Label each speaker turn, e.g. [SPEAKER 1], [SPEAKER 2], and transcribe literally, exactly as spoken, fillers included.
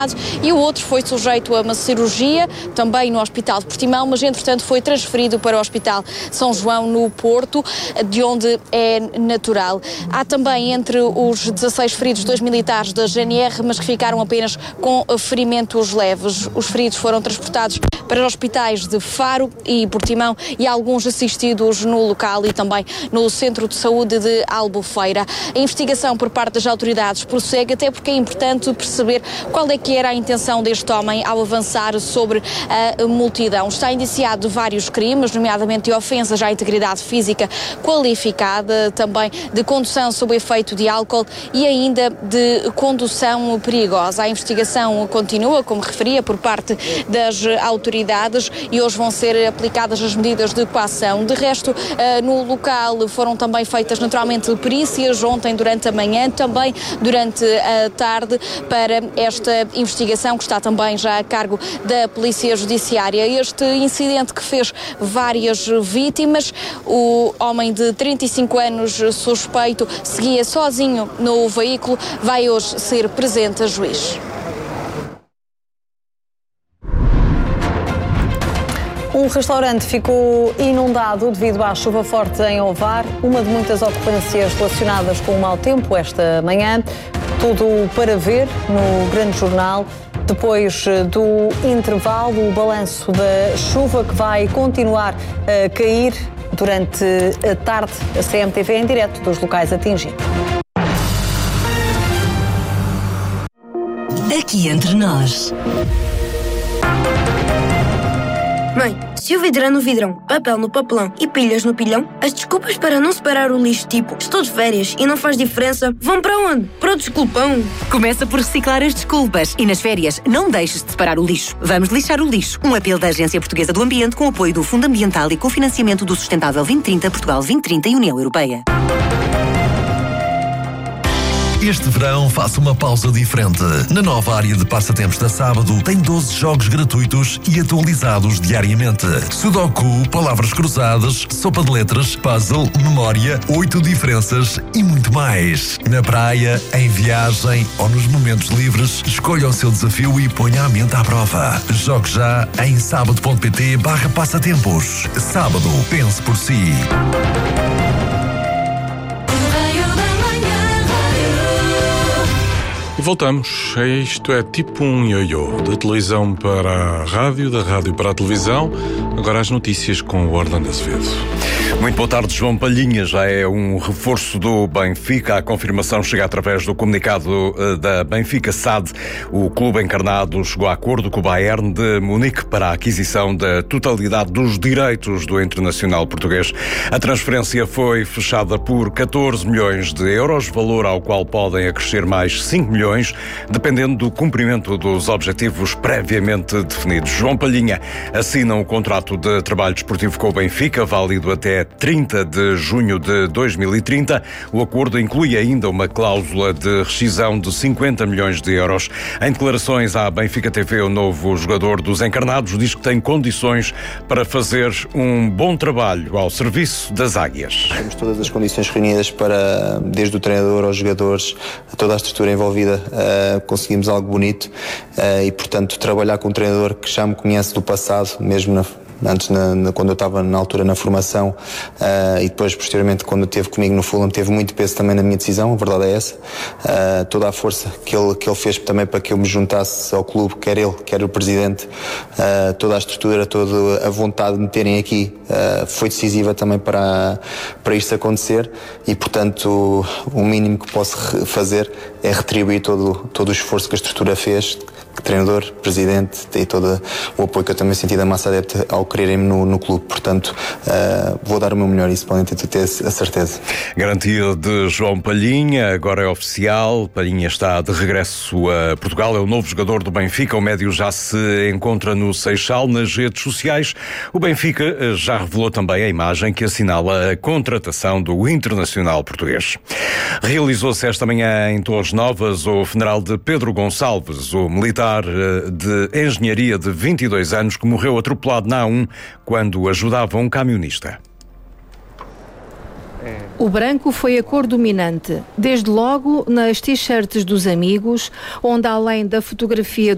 [SPEAKER 1] e o outro foi sujeito a uma cirurgia, também no Hospital de Portimão, mas entretanto foi transferido para o Hospital São João no Porto, de onde é natural. Há também entre os dezasseis feridos dois militares da G N R, mas que ficaram apenas com ferimentos leves. Os feridos foram transportados para os hospitais de Faro e Portimão e alguns assistidos no local e também no Centro de Saúde de Albufeira. A investigação por parte das autoridades prossegue, até porque é importante perceber qual é que era a intenção deste homem ao avançar sobre a multidão. Está indiciado de vários crimes, nomeadamente de ofensas à integridade física qualificada, também de condução sob efeito de álcool e ainda de condução perigosa. A investigação continua, como referia, por parte das autoridades e hoje vão ser aplicadas as medidas de coação. De resto, no local foram também feitas naturalmente perícias ontem durante a manhã, também durante a tarde, para esta investigação que está também já a cargo da Polícia Judiciária. Este incidente que fez várias vítimas, o homem de trinta e cinco anos suspeito seguia sozinho no veículo, vai hoje ser presente a juiz.
[SPEAKER 2] Um restaurante ficou inundado devido à chuva forte em Ovar, uma de muitas ocorrências relacionadas com o mau tempo esta manhã. Tudo para ver no Grande Jornal. Depois do intervalo, o balanço da chuva que vai continuar a cair durante a tarde. A C M T V em direto dos locais atingidos.
[SPEAKER 3] Aqui entre nós.
[SPEAKER 4] Mãe, se o vidro é no vidrão, papel no papelão e pilhas no pilhão, as desculpas para não separar o lixo, tipo estou de férias e não faz diferença, vão para onde? Para o desculpão.
[SPEAKER 3] Começa por reciclar as desculpas e nas férias não deixes de separar o lixo. Vamos lixar o lixo. Um apelo da Agência Portuguesa do Ambiente com apoio do Fundo Ambiental e cofinanciamento do Sustentável vinte trinta, Portugal vinte trinta e União Europeia.
[SPEAKER 5] Este verão faça uma pausa diferente. Na nova área de passatempos da Sábado tem doze jogos gratuitos e atualizados diariamente. Sudoku, palavras cruzadas, sopa de letras, puzzle, memória, oito diferenças e muito mais. Na praia, em viagem ou nos momentos livres, escolha o seu desafio e ponha a mente à prova. Jogue já em sábado.pt barra passatempos. Sábado, pense por si.
[SPEAKER 6] E voltamos. Isto é tipo um ioiô. Da televisão para a rádio, da rádio para a televisão. Agora as notícias com o Orlando Azevedo.
[SPEAKER 7] Muito boa tarde, João Palhinha. Já é um reforço do Benfica. A confirmação chega através do comunicado da Benfica S A D. O clube encarnado chegou a acordo com o Bayern de Munique para a aquisição da totalidade dos direitos do internacional português. A transferência foi fechada por catorze milhões de euros, valor ao qual podem acrescer mais cinco milhões, dependendo do cumprimento dos objetivos previamente definidos. João Palhinha assina um contrato de trabalho desportivo com o Benfica, válido até trinta de junho de dois mil e trinta. O acordo inclui ainda uma cláusula de rescisão de cinquenta milhões de euros. Em declarações à Benfica T V, o novo jogador dos encarnados diz que tem condições para fazer um bom trabalho ao serviço das Águias.
[SPEAKER 8] Temos todas as condições reunidas para, desde o treinador aos jogadores, toda a estrutura envolvida, uh, conseguimos algo bonito uh, e, portanto, trabalhar com um treinador que já me conhece do passado, mesmo na antes na, na, quando eu estava na altura na formação uh, e depois posteriormente quando esteve comigo no Fulham, teve muito peso também na minha decisão, a verdade é essa. Uh, toda a força que ele, que ele fez também para que eu me juntasse ao clube, quer ele, quer o presidente, uh, toda a estrutura, toda a vontade de me terem aqui uh, foi decisiva também para, para isto acontecer e, portanto, o mínimo que posso fazer é retribuir todo, todo o esforço que a estrutura fez, treinador, presidente e todo o apoio que eu também senti da massa adepta ao quererem-me no, no clube. Portanto, uh, vou dar o meu melhor, isso podem ter, ter a certeza.
[SPEAKER 7] Garantia de João Palhinha, agora é oficial. Palhinha está de regresso a Portugal, é o novo jogador do Benfica. O médio já se encontra no Seixal. Nas redes sociais, o Benfica já revelou também a imagem que assinala a contratação do internacional português. Realizou-se esta manhã em Torres Novas o funeral de Pedro Gonçalves, o militar de engenharia de vinte e dois anos que morreu atropelado na A um quando ajudava um camionista.
[SPEAKER 9] O branco foi a cor dominante, desde logo nas t-shirts dos amigos, onde além da fotografia